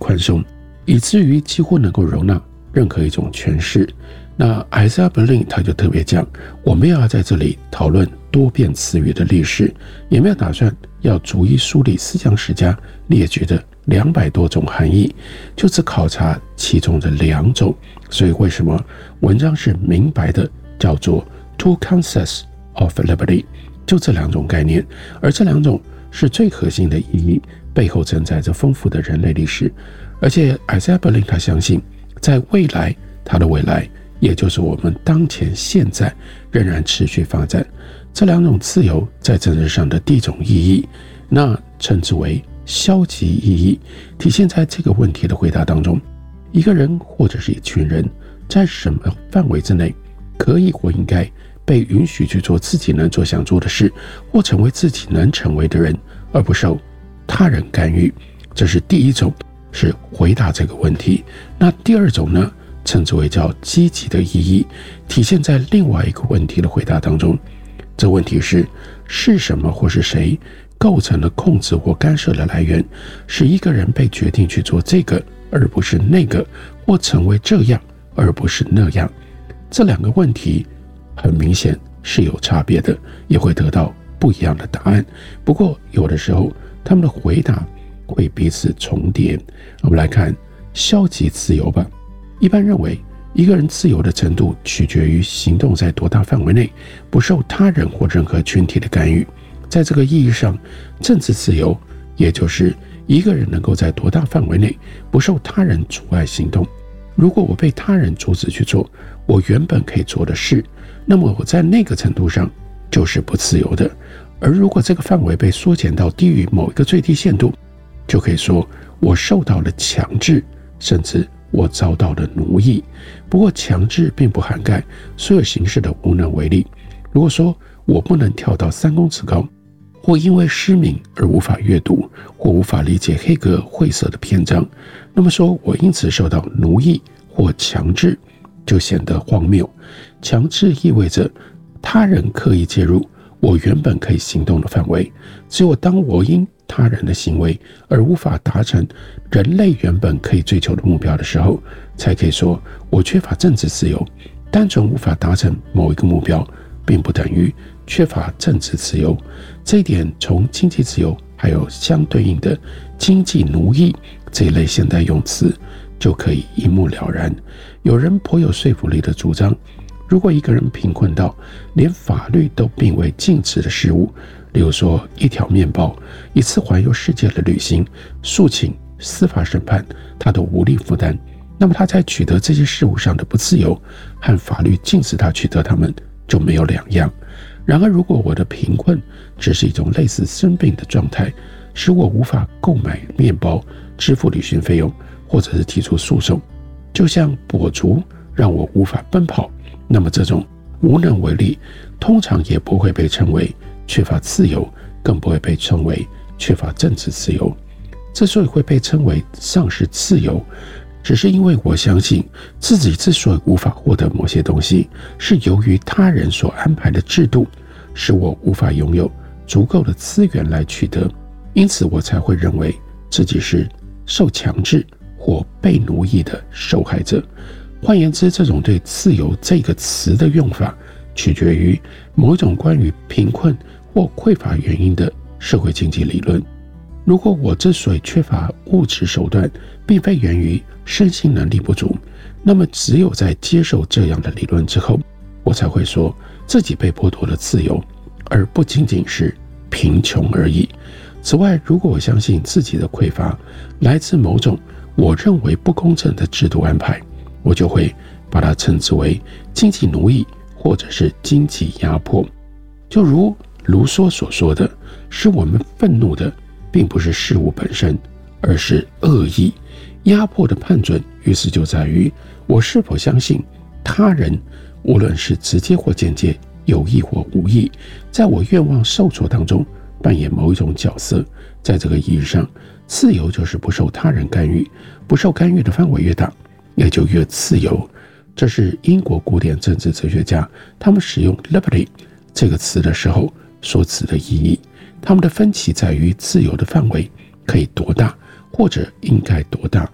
宽松，以至于几乎能够容纳任何一种诠释。那艾莎·伯林他就特别讲，我们要在这里讨论多变词语的历史，也没有打算要逐一梳理思想史家列举的200多种含义，就只考察其中的2种。所以为什么文章是明白的叫做 Two Concepts of Liberty， 就这2种概念，而这2种是最核心的意义，背后承载着丰富的人类历史。而且艾莎·伯林他相信，在未来，他的未来也就是我们当前现在仍然持续发展。这2种自由在政治上的第一种意义，那称之为消极意义，体现在这个问题的回答当中。一个人或者是一群人，在什么范围之内可以或应该被允许去做自己能做想做的事，或成为自己能成为的人，而不受他人干预。这是第一种，是回答这个问题。那第2种呢，称之为叫积极的意义，体现在另外一个问题的回答当中。这问题是什么或是谁构成了控制或干涉的来源，使一个人被决定去做这个而不是那个，或成为这样而不是那样。这2个问题很明显是有差别的，也会得到不一样的答案。不过有的时候他们的回答会彼此重叠。我们来看消极自由吧。一般认为，一个人自由的程度取决于行动在多大范围内不受他人或任何群体的干预。在这个意义上，政治自由也就是一个人能够在多大范围内不受他人阻碍行动。如果我被他人阻止去做我原本可以做的事，那么我在那个程度上就是不自由的。而如果这个范围被缩减到低于某一个最低限度，就可以说我受到了强制，甚至我遭到了奴役。不过强制并不涵盖所有形式的无能为力。如果说我不能跳到3公尺高，或因为失明而无法阅读，或无法理解黑格尔晦涩的篇章，那么说我因此受到奴役或强制，就显得荒谬。强制意味着他人刻意介入我原本可以行动的范围，只有当我因他人的行为而无法达成人类原本可以追求的目标的时候，才可以说我缺乏政治自由。单纯无法达成某一个目标，并不等于缺乏政治自由。这一点从经济自由还有相对应的经济奴役这一类现代用词就可以一目了然。有人颇有说服力的主张，如果一个人贫困到连法律都并未禁止的事物，例如说一条面包、一次环游世界的旅行、诉请、司法审判，他都无力负担，那么他在取得这些事物上的不自由，和法律禁止他取得它们就没有两样。然而，如果我的贫困只是一种类似生病的状态，使我无法购买面包、支付旅行费用，或者是提出诉讼，就像跛足让我无法奔跑，那么这种无能为力通常也不会被称为缺乏自由，更不会被称为缺乏政治自由。之所以会被称为丧失自由，只是因为我相信自己之所以无法获得某些东西，是由于他人所安排的制度使我无法拥有足够的资源来取得，因此我才会认为自己是受强制或被奴役的受害者。换言之，这种对自由这个词的用法取决于某一种关于贫困或匮乏原因的社会经济理论。如果我之所以缺乏物质手段，并非源于身心能力不足，那么只有在接受这样的理论之后，我才会说自己被剥夺了自由，而不仅仅是贫穷而已。此外，如果我相信自己的匮乏来自某种我认为不公正的制度安排，我就会把它称之为经济奴役或者是经济压迫。就如卢梭所说的，使我们愤怒的并不是事物本身，而是恶意。压迫的判准于是就在于我是否相信他人，无论是直接或间接，有意或无意，在我愿望受挫当中扮演某一种角色。在这个意义上，自由就是不受他人干预，不受干预的范围越大，也就越自由。这是英国古典政治哲学家他们使用 liberty 这个词的时候所指的意义。他们的分歧在于自由的范围可以多大，或者应该多大。